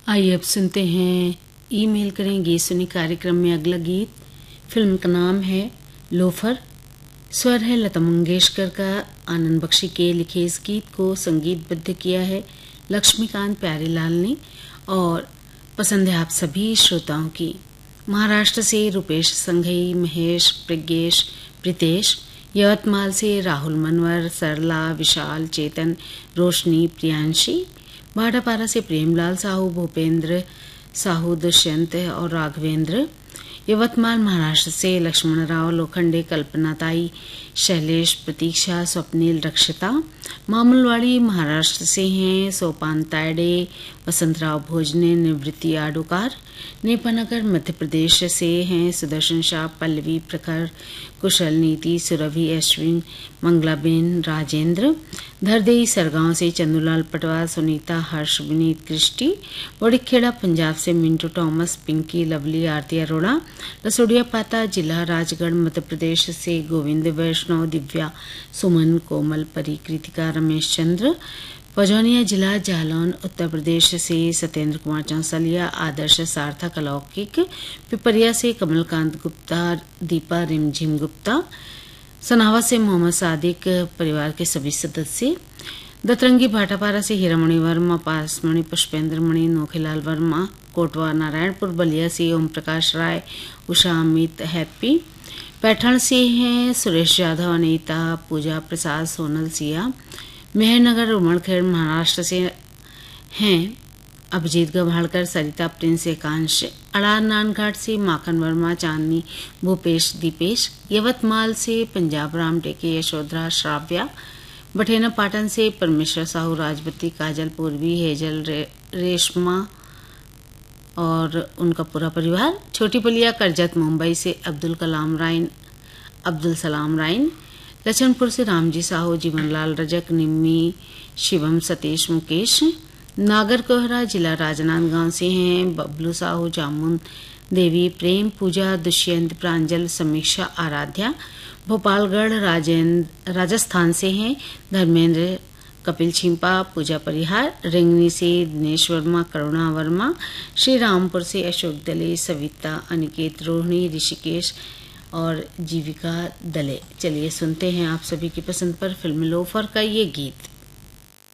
आइए अब सुनते हैं ईमेल करेंगे सुनी कार्यक्रम में अगला गीत। फिल्म का नाम है लोफर। स्वर है लता मंगेशकर का। आनंद बख्शी के लिखे इस गीत को संगीतबद्ध किया है लक्ष्मीकांत प्यारेलाल ने और पसंद है आप सभी श्रोताओं की। महाराष्ट्र से रूपेश संघई, महेश, प्रज्ञेश, प्रीतेश, यवतमाल से राहुल मनवर, सरला, विशाल, चेतन, रोशनी, प्रियांशी, भाटापारा से प्रेमलाल साहू, भूपेंद्र साहू, दुष्यंत और राघवेंद्र, यवतमाल महाराष्ट्र से लक्ष्मण राव, लोखंडे, कल्पनाताई, शैलेश, प्रतीक्षा, स्वप्निल, रक्षिता, मामूलवाड़ी महाराष्ट्र से हैं सोपान तायडे, वसंतराव भोजने, निवृत्ति आडुकार, नेपानगर मध्य प्रदेश से हैं सुदर्शन शाह, पल्लवी, प्रखर, कुशल, नीति, सुरभि, अश्विन, मंगलाबेन, राजेंद्र, धरदेई सरगांव से चंदूलाल पटवार, सुनीता, हर्ष, विनीत, कृष्टि, वड़िखेड़ा पंजाब से मिंटू टॉमस, पिंकी, लवली, आरती अरोड़ा, रसोड़िया पाता जिला राजगढ़ मध्य प्रदेश से गोविंद वैष्णव, दिव्या, सुमन, कोमल, परी, कृतिका, रमेश चंद्र, पजौनिया जिला जालौन उत्तर प्रदेश से सत्येंद्र कुमार चौंसलिया, आदर्श, सार्थक, अलौकिक, पिपरिया से कमलकांत गुप्ता, दीपा, रिमझिम गुप्ता, सनावा से मोहम्मद सादिक, परिवार के सभी सदस्य, दतरंगी भाटापारा से हीरामणि वर्मा, पासमणि, पुष्पेंद्र मणि, नोखेलाल वर्मा, कोटवा नारायणपुर बलिया से ओम प्रकाश राय, उषा, अमित, हैप्पी, पैठण से हैं सुरेश यादव, अनीता, पूजा प्रसाद, सोनल, सिया, मेहरनगर उमड़खेड़ महाराष्ट्र से हैं अभिजीत गभाड़कर, सरिता, प्रिंस, एकांश, अड़ार नानघाट से माखन वर्मा, चांदनी, भूपेश, दीपेश, यवतमाल से पंजाब राम टेके, यशोधरा, श्राव्या, बठेना पाटन से परमेश्वर साहू, राजवती, काजल, पूर्वी, हेजल, रेशमा और उनका पूरा परिवार, छोटी पलिया करजत मुंबई से अब्दुल सलाम राइन, लचनपुर से रामजी साहू, जीवनलाल रजक, निम्मी, शिवम, सतीश, मुकेश, नागर कोहरा जिला राजनांदगांव से हैं बबलू साहू, जामुन देवी, प्रेम, पूजा, दुष्यंत, प्रांजल, समीक्षा, आराध्या, भोपालगढ़ राजस्थान से हैं धर्मेंद्र, कपिल छिंपा, पूजा परिहार, रिंगनी से दिनेश वर्मा, करुणा वर्मा, श्री रामपुर से अशोक दले, सविता, अनिकेत, रोहिणी, ऋषिकेश और जीविका दले। चलिए सुनते हैं आप सभी की पसंद पर फिल्म लोफर का ये गीत।